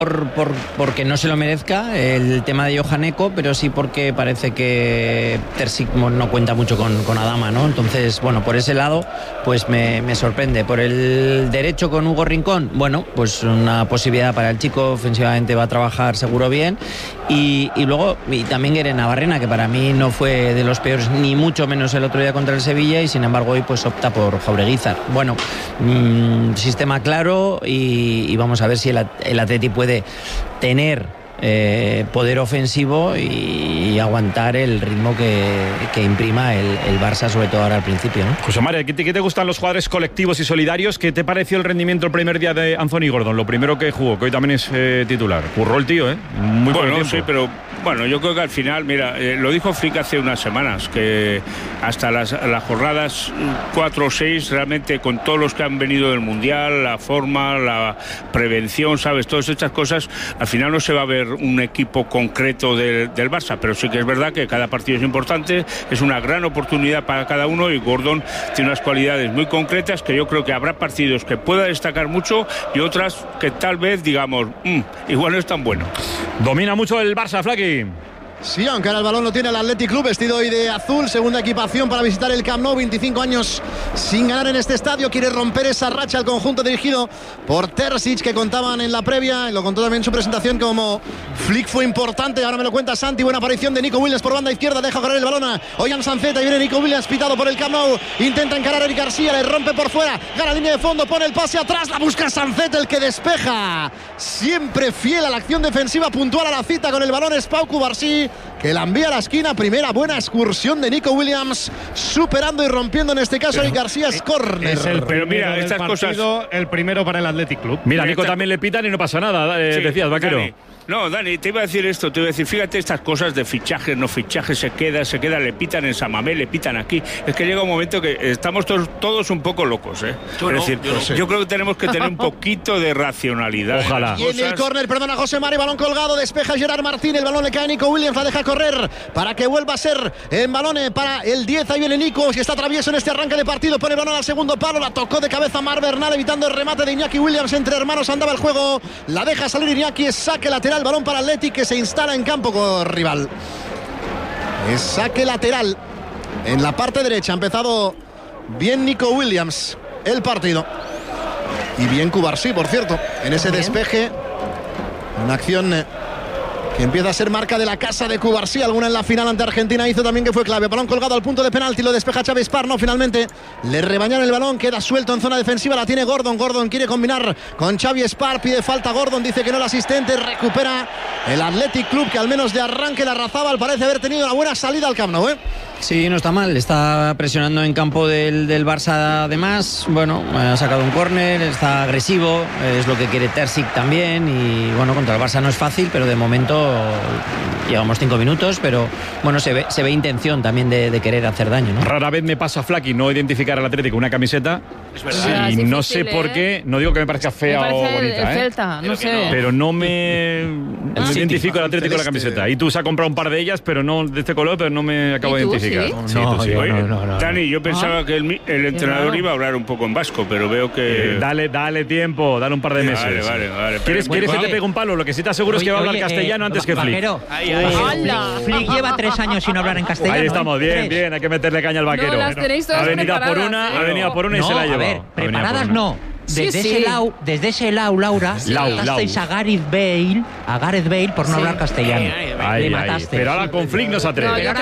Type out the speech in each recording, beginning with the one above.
porque no se lo merezca el tema de Johan Eko, pero sí porque parece que Terzic no cuenta mucho con Adama, ¿no? Entonces, bueno, por ese lado, pues me sorprende. Por el derecho con Hugo Rincón, bueno, pues una posibilidad para el chico, ofensivamente va a trabajar seguro bien. Y luego, y también Gueren Navarrena, que para mí no fue de los peores, ni mucho menos el otro día contra el Sevilla, y sin embargo hoy pues opta por Jaureguizar. Bueno, sistema claro y vamos a ver si el Atleti puede tener poder ofensivo y aguantar el ritmo que imprima el Barça, sobre todo ahora al principio, ¿no? José María, ¿qué te gustan los jugadores colectivos y solidarios? ¿Qué te pareció el rendimiento el primer día de Anthony Gordon? Lo primero que jugó, que hoy también es titular. Curró el tío, muy bueno, tiempo. Sí, pero bueno, yo creo que al final, mira, lo dijo Flick hace unas semanas, que hasta las jornadas 4 o 6, realmente con todos los que han venido del Mundial, la forma, la prevención, ¿sabes? Todas estas cosas, al final no se va a ver un equipo concreto del Barça, pero sí que es verdad que cada partido es importante, es una gran oportunidad para cada uno, y Gordon tiene unas cualidades muy concretas que yo creo que habrá partidos que pueda destacar mucho y otras que tal vez digamos, igual no es tan bueno. Domina mucho el Barça, Flaky. Sí, aunque ahora el balón lo tiene el Athletic Club, vestido hoy de azul, segunda equipación para visitar el Camp Nou, 25 años sin ganar en este estadio, quiere romper esa racha el conjunto dirigido por Terzic, que contaban en la previa, y lo contó también en su presentación, como Flick fue importante. Ahora me lo cuenta Santi, buena aparición de Nico Williams por banda izquierda, deja correr el balón a Ollán Sanceta, y viene Nico Williams pitado por el Camp Nou, intenta encarar a Eric García, le rompe por fuera, gana línea de fondo, pone el pase atrás, la busca Sanceta, el que despeja, siempre fiel a la acción defensiva, puntual a la cita con el balón es Pau Cubarsí, que la envía a la esquina. Primera buena excursión de Nico Williams, superando y rompiendo en este caso a Eric García. Es córner. Pero mira, estas cosas, el primero para el Athletic Club. Mira, Nico también le pitan y no pasa nada, decías, Vaquero. Dani, te iba a decir esto, fíjate estas cosas de fichajes, no fichajes, se queda, le pitan en San Mamés, le pitan aquí. Es que llega un momento que estamos todos un poco locos, Es decir, yo creo que tenemos que tener un poquito de racionalidad. Ojalá. Y en el córner, perdona José Mari, balón colgado, despeja Gerard Martín, el balón le cae a Nico Williams, la deja correr para que vuelva a ser el balón para el 10, ahí viene Nico, que está travieso en este arranque de partido, pone el balón al segundo palo, la tocó de cabeza Mar Bernal, evitando el remate de Iñaki Williams, entre hermanos andaba el juego, la deja salir Iñaki, es saque lateral, balón para Athletic, que se instala en campo rival. Es saque lateral en la parte derecha, ha empezado bien Nico Williams el partido, y bien Cubarsí, por cierto, en ese despeje, una acción que empieza a ser marca de la casa de Cubarsí, alguna en la final ante Argentina hizo también, que fue clave. Balón colgado al punto de penalti, lo despeja Xavi Espar, no, finalmente le rebañaron el balón, queda suelto en zona defensiva, la tiene Gordon quiere combinar con Xavi Espar, pide falta Gordon, dice que no el asistente, recupera el Athletic Club, que al menos de arranque la Razabal parece haber tenido una buena salida al Camp Nou, Sí, no está mal, está presionando en campo del Barça además, bueno, ha sacado un córner, está agresivo, es lo que quiere Terzic también, y bueno, contra el Barça no es fácil, pero de momento llevamos 5 minutos, pero bueno, se ve intención también de querer hacer daño, ¿no? Rara vez me pasa, Flaky, no identificar al Atlético una camiseta, es verdad. y no sé por qué, no digo que me parezca fea o bonita, Celta, no sé. Pero no me identifico al Atlético con la camiseta, y tú se has comprado un par de ellas, pero no de este color, pero no me acabo de identificar. ¿Sí? No. Dani, yo pensaba que el entrenador iba a hablar un poco en vasco, pero veo que... Dale tiempo, dale un par de meses. Vale. ¿Quieres que te pegue un palo? Lo que sí te aseguro es que va a hablar castellano antes que Flick. Flick lleva 3 años sin hablar en castellano. Ahí estamos, bien, hay que meterle caña al Vaquero. No, las tenéis todas ha venido por una y se la ha llevado. A ver, preparadas no. Desde ese lado, Laura, matasteis a Gareth Bale por no hablar castellano. Le mataste. Pero ahora con Flick no se atreve. El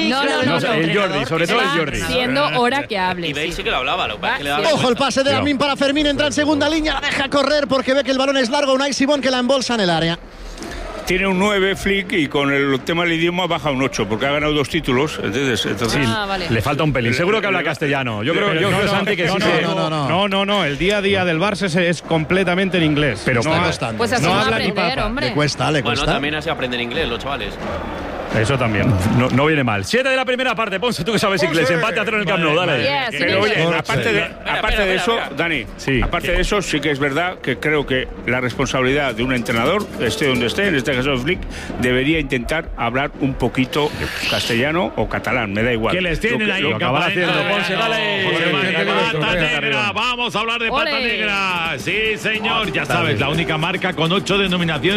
Jordi, sobre todo el Jordi. Siendo hora que hable. Y Bale sí que lo hablaba. Ojo el pase de Lamin para Fermín, entra en segunda línea, la deja correr porque ve que el balón es largo, Unai Simón que la embolsa en el área. Tiene un 9 Flick, y con el tema del idioma baja un 8 porque ha ganado 2 títulos. Entonces vale. Le falta un pelín. Seguro que habla castellano. Yo creo Santi, que sí. No. El día a día del Barça es completamente en inglés. Pero pues así no va a habla ni aprender, papa. hombre. Le cuesta. Bueno, también así aprenden inglés los chavales. Eso también. No viene mal. 7 de la primera parte. Ponce, tú que sabes inglés. Empate a 0 en el Camp Nou, dale. Yes, Pero oye, yes. aparte de eso, Dani, Sí. aparte de eso, sí que es verdad que creo que la responsabilidad de un entrenador, esté donde esté, en este caso Flick, debería intentar hablar un poquito castellano o catalán, me da igual. Que les tienen ahí lo en acabará campamento. haciendo. Ponce, dale. José María, pata Arriba. negra. Vamos a hablar de pata Ole. negra. Sí, señor. Ya sabes, la única marca con 8 denominaciones